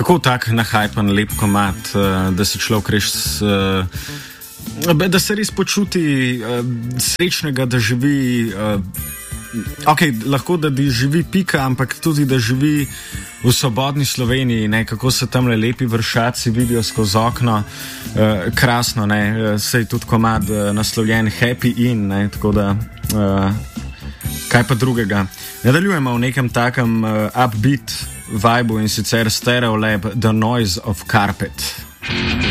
Kako tak nahajpan lep komad, da se človek res, da se res počuti srečnega, da živi, lahko da živi pika, ampak tudi da živi v svobodni Sloveniji, ne, kako se tam lepi vršaci vidijo skozi okno, krasno, ne, sej tudi komad naslovljen Happy In, ne, tako da, kaj pa drugega. Nadaljujemo v nekem takem upbeat vibu in sicer Stereolab The Noise of Carpet.